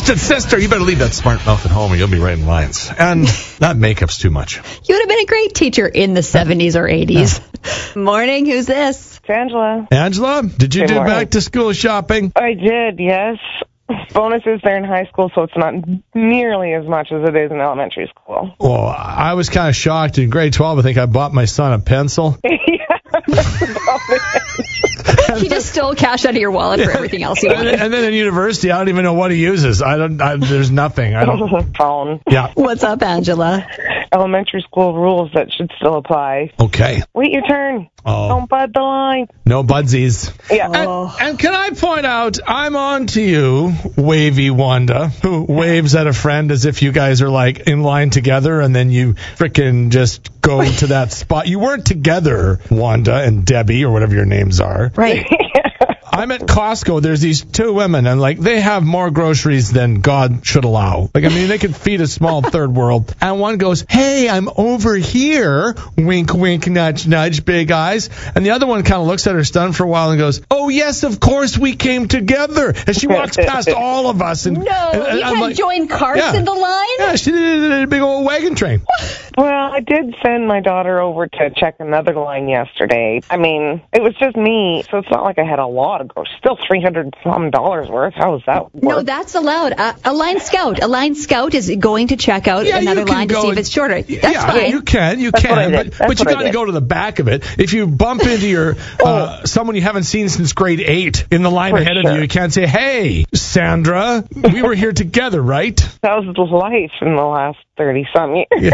Twisted Sister. You better leave that smart mouth at home or you'll be writing lines. And that makeup's too much. You would have been a great teacher in the 70s or 80s. Morning, who's this? It's Angela. Angela, did you Good do morning. back to school shopping? I did, yes. Bonuses there in high school, so it's not nearly as much as it is in elementary school. Well, I was kind of shocked. In grade 12, I think I bought my son a pencil. He just stole cash out of your wallet for everything else you wanted. And then in university, I don't even know what he uses. There's nothing. I don't. Phone. Yeah. What's up, Angela? Elementary school rules that should still apply. Okay. Wait your turn. Oh. Don't bud the line. No budsies. Yeah. And can I point out, I'm on to you, Wavy Wanda, who waves at a friend as if you guys are like in line together, and then you frickin' just go to that spot. You weren't together, Wanda and Debbie, or whatever your names are. Right. I'm at Costco. There's these two women, and like they have more groceries than God should allow. Like, I mean, they could feed a small third world. And one goes, "Hey, I'm over here." Wink, wink, nudge, nudge, big eyes. And the other one kind of looks at her stunned for a while and goes, "Oh yes, of course we came together." And she walks past all of us. And No, and you I'm can't like, join carts yeah. in the line? Yeah, she did a big old wagon train. Well, I did send my daughter over to check another line yesterday. I mean, it was just me, so it's not like I had a lot of groceries. Still $300 worth. How was that work? No, that's allowed. A line scout is going to check out another line to see if it's shorter. That's fine. You can, what I but did. That's you what I got to did. go to the back of it. If you bump into your someone you haven't seen since grade 8 in the line For ahead of sure. you, you can't say, "Hey, Sandra, we were here together, right?" That was life in the last 30-some years.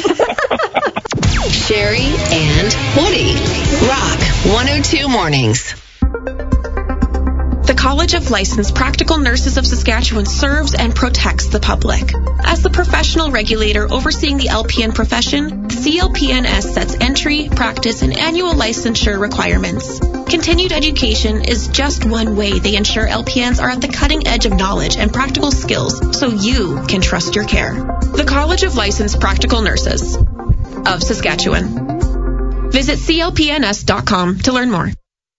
Sherry and Woody. Rock 102 Mornings. The College of Licensed Practical Nurses of Saskatchewan serves and protects the public. As the professional regulator overseeing the LPN profession, CLPNS sets entry, practice, and annual licensure requirements. Continued education is just one way they ensure LPNs are at the cutting edge of knowledge and practical skills so you can trust your care. The College of Licensed Practical Nurses of Saskatchewan. Visit clpns.com to learn more.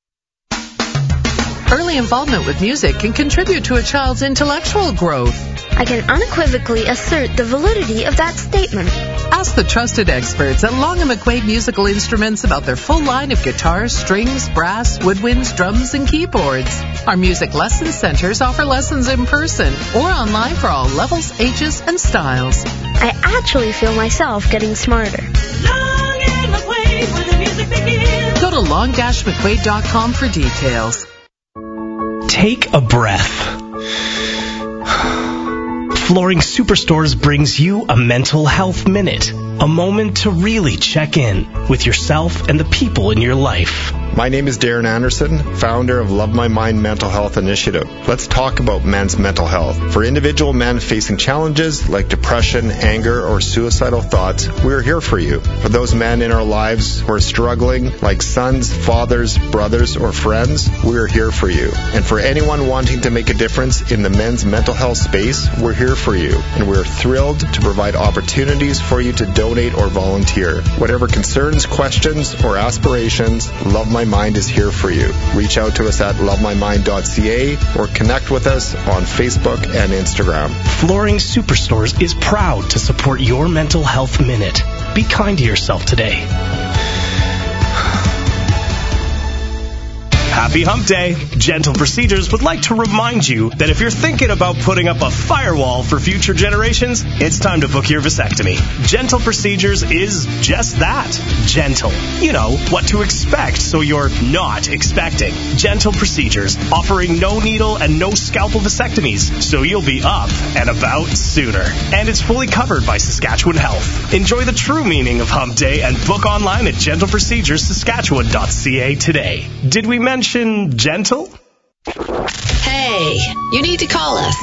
Early involvement with music can contribute to a child's intellectual growth. I can unequivocally assert the validity of that statement. Ask the trusted experts at Long & McQuaid Musical Instruments about their full line of guitars, strings, brass, woodwinds, drums, and keyboards. Our music lesson centers offer lessons in person or online for all levels, ages, and styles. I actually feel myself getting smarter. Long and McQuaid, where the music begins. Go to long-mcquaid.com for details. Take a breath. Flooring Superstores brings you a mental health minute. A moment to really check in with yourself and the people in your life. My name is Darren Anderson, founder of Love My Mind Mental Health Initiative. Let's talk about men's mental health. For individual men facing challenges like depression, anger, or suicidal thoughts, we're here for you. For those men in our lives who are struggling, like sons, fathers, brothers, or friends, we're here for you. And for anyone wanting to make a difference in the men's mental health space, we're here for you. And we're thrilled to provide opportunities for you to donate or volunteer. Whatever concerns, questions, or aspirations, Love My Mind is here for you. Reach out to us at lovemymind.ca or connect with us on Facebook and Instagram. Flooring Superstores is proud to support your mental health minute. Be kind to yourself today. Happy Hump Day! Gentle Procedures would like to remind you that if you're thinking about putting up a firewall for future generations, it's time to book your vasectomy. Gentle Procedures is just that. Gentle. You know, what to expect so you're not expecting. Gentle Procedures, offering no needle and no scalpel vasectomies, so you'll be up and about sooner. And it's fully covered by Saskatchewan Health. Enjoy the true meaning of Hump Day and book online at gentleproceduresaskatchewan.ca today. Did we mention gentle? Hey, you need to call us.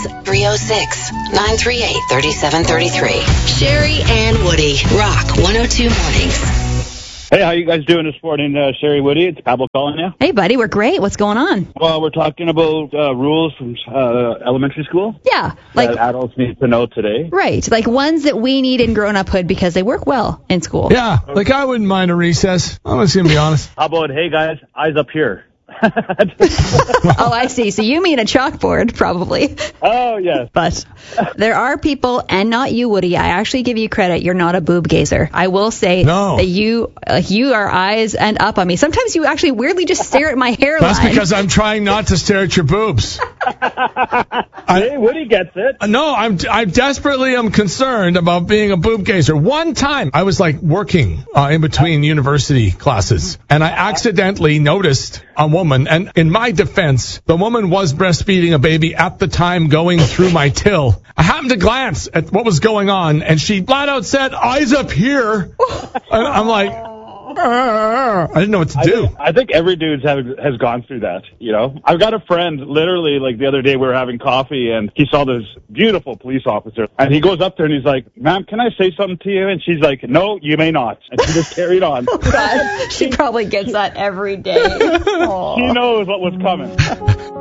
306-938-3733. Sherry and Woody. Rock 102 Mornings. Hey, how you guys doing this morning, Sherry, Woody? It's Pablo calling you. Hey, buddy, we're great. What's going on? Well, we're talking about rules from elementary school. Yeah, like that adults need to know today. Right, like ones that we need in grown-uphood because they work well in school. Yeah, like I wouldn't mind a recess. I'm just going to be honest. How about, hey, guys, eyes up here? Oh, I see. So you mean a chalkboard, probably. Oh, yes. But there are people, and not you, Woody. I actually give you credit. You're not a boob gazer. I will say that you are eyes and up on me. Sometimes you actually weirdly just stare at my hairline. That's because I'm trying not to stare at your boobs. Hey, Woody gets it. No, I desperately am concerned about being a boob gazer. One time, I was like working in between university classes, and I accidentally noticed a woman, and in my defense, the woman was breastfeeding a baby at the time going through my till. I happened to glance at what was going on, and she flat out said, "Eyes up here." I'm like, I didn't know what to do. I think every dude has gone through that, you know. I've got a friend, literally, like the other day we were having coffee, and he saw this beautiful police officer, and he goes up there and he's like, "Ma'am, can I say something to you?" And she's like, "No, you may not." And she just carried on. Oh, God. She probably gets that every day. She knows what was coming.